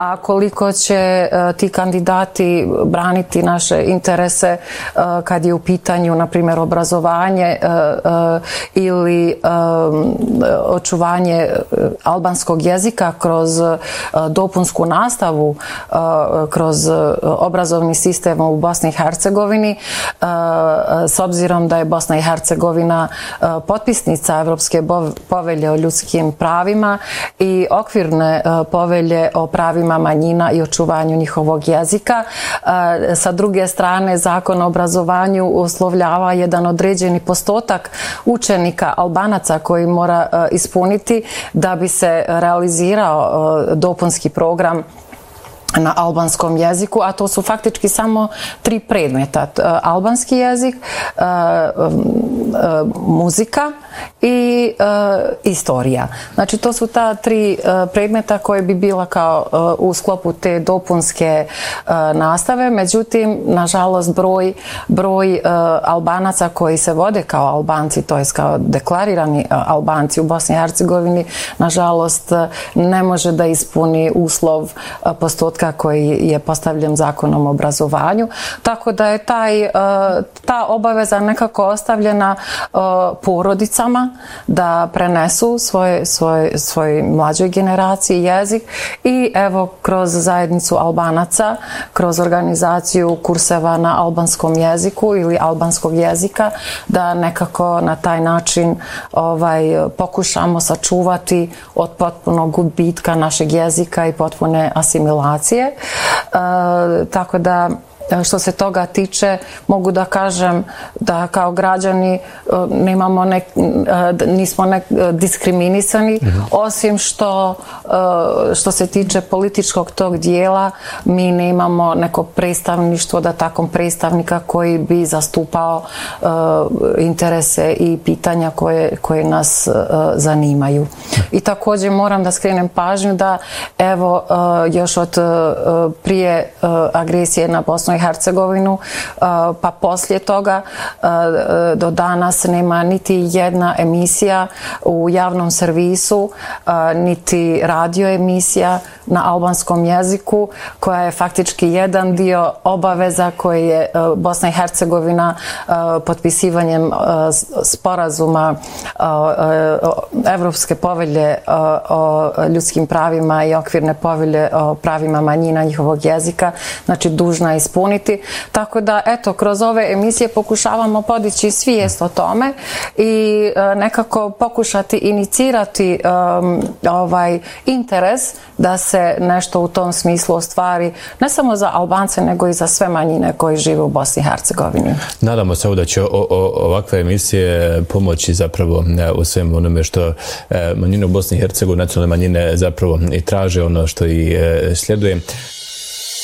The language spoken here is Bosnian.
A koliko će ti kandidati braniti naše interese kad je u pitanju, na primjer, obrazovanje ili očuvanje albanskog jezika kroz dopunsku nastavu, kroz obrazovni sistem u Bosni i Hercegovini, s obzirom da je Bosna i Hercegovina potpisnica Evropske povelje o ljudskim pravima i okvirne povelje o pravima manjina i očuvanju njihovog jezika. Sa druge strane, Zakon o obrazovanju uslovljava jedan određeni postotak učenika Albanaca koji mora ispuniti da bi se realizirao dopunski program na albanskom jeziku, a to su faktički samo 3 predmeta. Albanski jezik, muzika i istorija. Znači, to su ta 3 predmeta koje bi bila kao u sklopu te dopunske nastave. Međutim, nažalost, broj Albanaca koji se vode kao Albanci, to je kao deklarirani Albanci u Bosni i Hercegovini, nažalost, ne može da ispuni uslov postotka koji je postavljen Zakonom o obrazovanju. Tako da je ta obaveza nekako ostavljena porodicama da prenesu svoj mlađoj generaciji jezik i evo kroz zajednicu Albanaca, kroz organizaciju kurseva na albanskom jeziku ili albanskog jezika, da nekako na taj način pokušamo sačuvati od potpunog gubitka našeg jezika i potpune asimilacije. Tako da, što se toga tiče, mogu da kažem da kao građani nismo diskriminisani, osim što se tiče političkog tog dijela, mi nemamo neko predstavništvo, da takom predstavnika koji bi zastupao interese i pitanja koje nas zanimaju. I također moram da skrenem pažnju da evo još od prije agresije na Bosnu i Hercegovinu, pa poslije toga do danas nema niti jedna emisija u javnom servisu, niti radio emisija na albanskom jeziku, koja je faktički jedan dio obaveza koje je Bosna i Hercegovina potpisivanjem sporazuma Evropske povelje o ljudskim pravima i okvirne povelje o pravima manjina njihovog jezika, znači dužna ispuniti. Tako da, eto, kroz ove emisije pokušavamo podići svijest o tome i nekako pokušati inicirati interes da se nešto u tom smislu ostvari, ne samo za Albance, nego i za sve manjine koji žive u Bosni i Hercegovini. Nadamo se da će ovakve emisije pomoći zapravo u svem onome što manjine u Bosni i Hercegovini, nacionalne manjine zapravo i traže, ono što i sljeduje.